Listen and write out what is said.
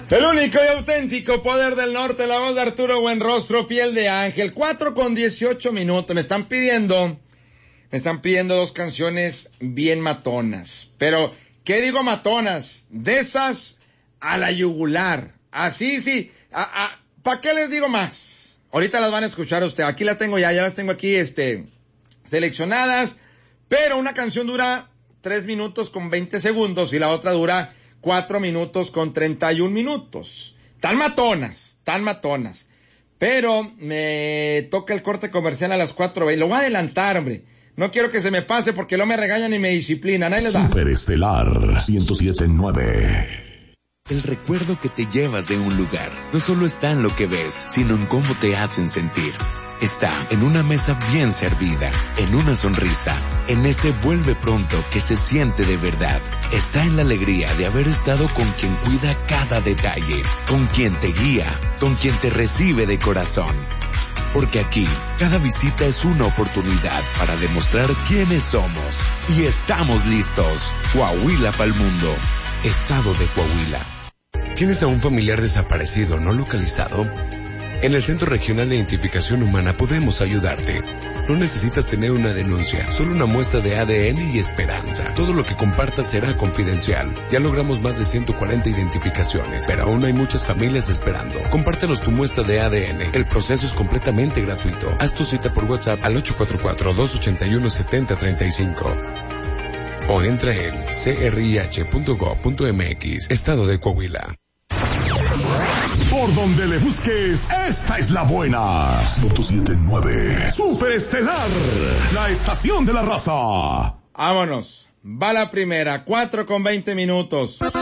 El único y auténtico poder del norte, la voz de Arturo Buenrostro, piel de ángel. 4:18. Me están pidiendo dos canciones bien matonas. Pero, ¿qué digo matonas? De esas a la yugular. Así, sí. ¿Para qué les digo más? Ahorita las van a escuchar usted. Aquí las tengo ya las tengo aquí, seleccionadas. Pero una canción dura 3 minutos con 20 segundos y la otra dura 4 minutos con 31 minutos. Tan matonas. Pero me toca el corte comercial a las 4:20. Lo voy a adelantar, hombre. No quiero que se me pase porque luego me regañan y me disciplinan. Ahí les va. Superestelar 107.9. El recuerdo que te llevas de un lugar no solo está en lo que ves, sino en cómo te hacen sentir. Está en una mesa bien servida, en una sonrisa, en ese vuelve pronto que se siente de verdad. Está en la alegría de haber estado con quien cuida cada detalle, con quien te guía, con quien te recibe de corazón. Porque aquí, cada visita es una oportunidad para demostrar quiénes somos. Y estamos listos. Coahuila pa'l mundo. Estado de Coahuila. ¿Tienes a un familiar desaparecido no localizado? En el Centro Regional de Identificación Humana podemos ayudarte. No necesitas tener una denuncia, solo una muestra de ADN y esperanza. Todo lo que compartas será confidencial. Ya logramos más de 140 identificaciones, pero aún hay muchas familias esperando. Compártenos tu muestra de ADN. El proceso es completamente gratuito. Haz tu cita por WhatsApp al 844-281-7035. O entra en crih.gov.mx, Estado de Coahuila. Por donde le busques, esta es la buena. 107.9. Superestelar, la estación de la raza. Vámonos. Va la primera, 4:20.